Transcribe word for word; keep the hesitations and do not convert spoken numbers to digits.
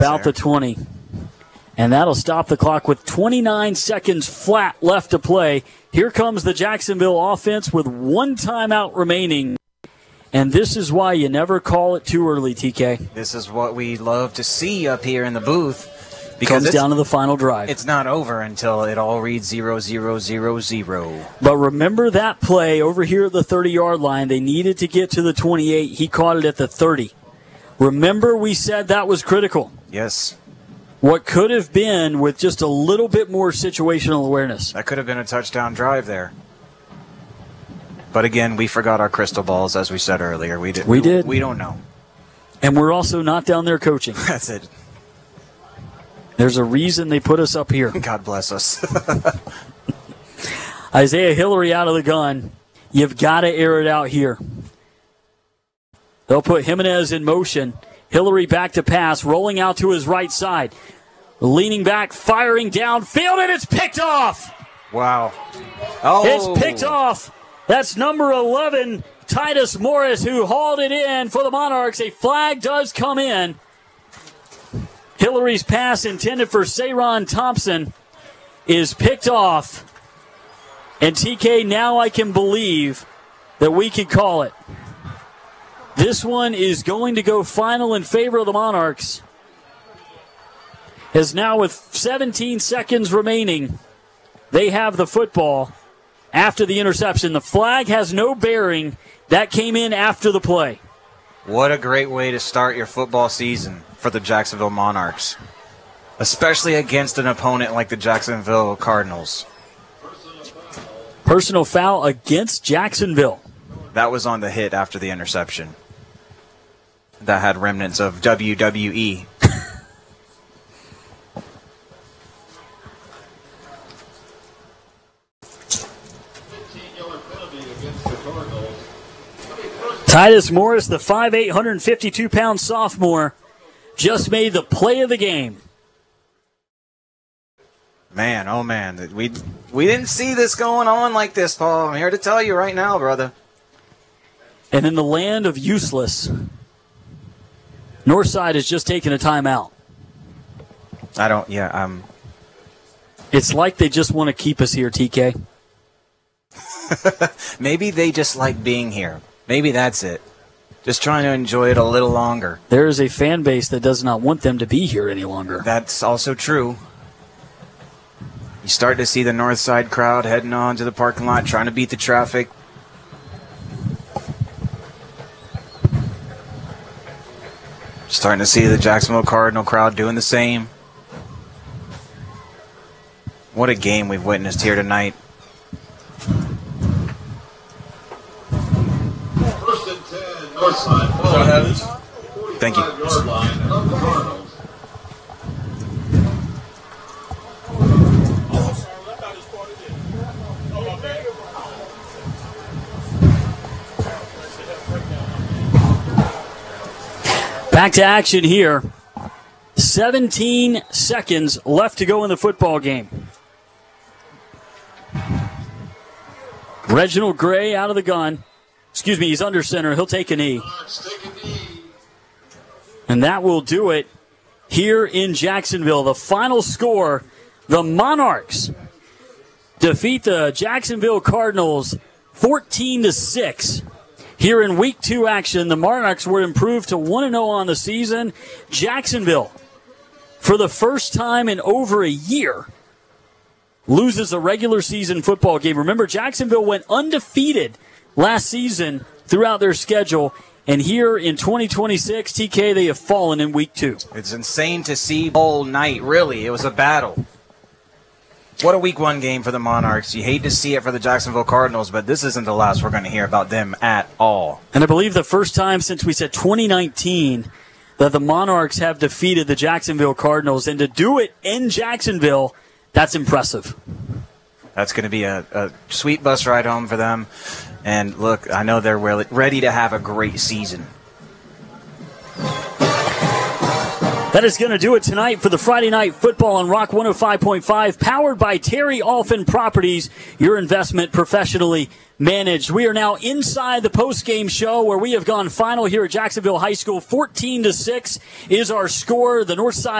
about the twenty. And that'll stop the clock with twenty-nine seconds flat left to play. Here comes the Jacksonville offense with one timeout remaining. And this is why you never call it too early, T K. This is what we love to see up here in the booth. Because comes down to the final drive. It's not over until it all reads zero, zero, zero, zero. But remember that play over here at the thirty-yard line. They needed to get to the twenty-eight. He caught it at the thirty. Remember we said that was critical. Yes. What could have been with just a little bit more situational awareness. That could have been a touchdown drive there. But again, we forgot our crystal balls, as we said earlier. We did. We, we did. We don't know. And we're also not down there coaching. That's it. There's a reason they put us up here. God bless us. Isaiah Hillary out of the gun. You've got to air it out here. They'll put Jimenez in motion. Hillary back to pass, rolling out to his right side. Leaning back, firing downfield, and it's picked off. Wow. Oh. It's picked off. That's number eleven, Titus Morris, who hauled it in for the Monarchs. A flag does come in. Hillary's pass intended for Sayron Thompson is picked off. And T K, now I can believe that we can call it. This one is going to go final in favor of the Monarchs. As now with seventeen seconds remaining, they have the football after the interception. The flag has no bearing. That came in after the play. What a great way to start your football season for the Jacksonville Monarchs, especially against an opponent like the Jacksonville Cardinals. Personal foul against Jacksonville. That was on the hit after the interception. That had remnants of W W E. Titus Morris, the five eight, one hundred fifty-two pound sophomore, just made the play of the game. Man, oh man, we we didn't see this going on like this, Paul. I'm here to tell you right now, brother. And in the land of useless, Northside has just taken a timeout. I don't, yeah, um. It's like they just want to keep us here, T K. Maybe they just like being here. Maybe that's it. Just trying to enjoy it a little longer. There is a fan base that does not want them to be here any longer. That's also true. You start to see the north side crowd heading on to the parking lot, trying to beat the traffic. Starting to see the Jacksonville Cardinal crowd doing the same. What a game we've witnessed here tonight. First and ten, north side. Thank you. Back to action here. seventeen seconds left to go in the football game. Reginald Gray out of the gun. Excuse me, he's under center. He'll take a knee. And that will do it here in Jacksonville. The final score, the Monarchs defeat the Jacksonville Cardinals fourteen to six. Here in week two action, the Monarchs were improved to one and oh on the season. Jacksonville, for the first time in over a year, loses a regular season football game. Remember, Jacksonville went undefeated last season throughout their schedule. And here in twenty twenty-six, T K, they have fallen in week two. It's insane to see all night, really. It was a battle. What a week one game for the Monarchs. You hate to see it for the Jacksonville Cardinals, but this isn't the last we're going to hear about them at all. And I believe the first time since we said twenty nineteen that the Monarchs have defeated the Jacksonville Cardinals. And to do it in Jacksonville, that's impressive. That's going to be a, a sweet bus ride home for them. And look, I know they're really ready to have a great season. That is going to do it tonight for the Friday Night Football on Rock one oh five point five, powered by Terry Alphin Properties, your investment professionally managed. We are now inside the post-game show where we have gone final here at Jacksonville High School. fourteen to six is our score. The Northside